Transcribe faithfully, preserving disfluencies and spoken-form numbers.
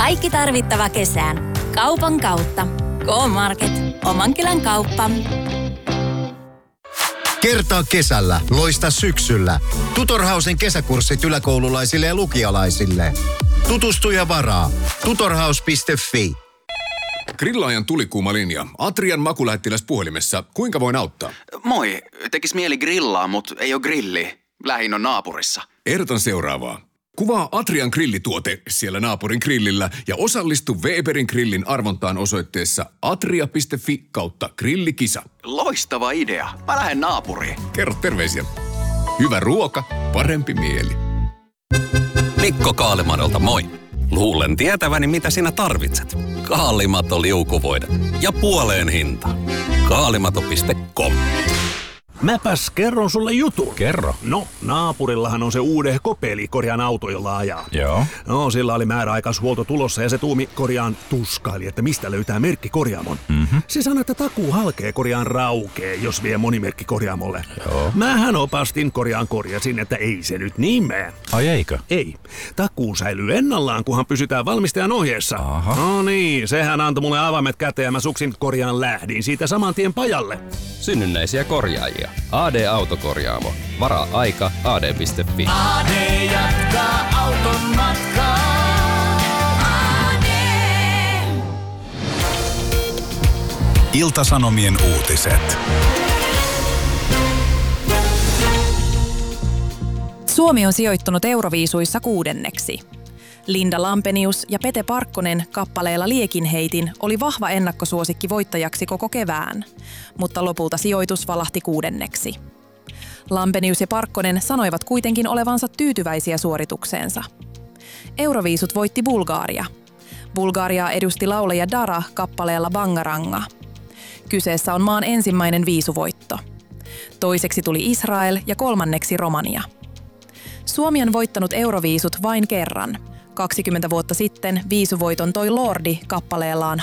Kaikki tarvittava kesään. Kaupan kautta. K-Market. Oman kylän kauppa. Kertaa kesällä, loista syksyllä. Tutorhausen kesäkurssit yläkoululaisille ja lukialaisille. Tutustu ja varaa. tutorhaus piste fi. Grillaajan tulikuuma linja. Atrian makulähettiläs puhelimessa. Kuinka voin auttaa? Moi. Tekis mieli grillaa, mut ei oo grilli. Lähin on naapurissa. Ehdotan seuraavaa. Kuvaa Atrian grillituote siellä naapurin grillillä ja osallistu Weberin grillin arvontaan osoitteessa atria piste fi kautta grillikisa. Loistava idea. Mä lähden naapuriin. Kerro terveisiä. Hyvä ruoka, parempi mieli. Mikko Kaalimadolta moi. Luulen tietäväni mitä sinä tarvitset. Kaalimato liukuvoide ja puoleen hinta. kaalimato piste com. Mäpäs kerron sulle jutun. Kerro. No, naapurillahan on se uude kopeli korjaan auto, jolla ajaa. Joo. No, sillä oli määräaikaishuolto tulossa ja se tuumi korjaan tuskaili, että mistä löytää merkki korjaamon. Mm-hmm. Se sanoi, että takuu halkee korjaan raukee, jos vie monimerkki korjaamolle. Joo. Mähän opastin korjaan korjasin, että ei se nyt niin mene. Ai eikö? Ei. Takuu säilyy ennallaan, kunhan pysytään valmistajan ohjeessa. Aha. No niin, sehän antoi mulle avaimet käteen ja mä suksin korjaan lähdin siitä saman tien pajalle. Synnynnäisiä korjaajia. A D-autokorjaamo. Varaa aika A D piste fi. A D jatkaa auton matkaa. A D. Ilta-Sanomien uutiset. Suomi on sijoittunut Euroviisuissa kuudenneksi. Linda Lampenius ja Pete Parkkonen kappaleella Liekinheitin oli vahva ennakkosuosikki voittajaksi koko kevään, mutta lopulta sijoitus valahti kuudenneksi. Lampenius ja Parkkonen sanoivat kuitenkin olevansa tyytyväisiä suoritukseensa. Euroviisut voitti Bulgaria. Bulgariaa edusti laulaja Dara kappaleella Bangaranga. Kyseessä on maan ensimmäinen viisuvoitto. Toiseksi tuli Israel ja kolmanneksi Romania. Suomi on voittanut Euroviisut vain kerran. kaksikymmentä vuotta sitten viisuvoiton toi Lordi kappaleellaan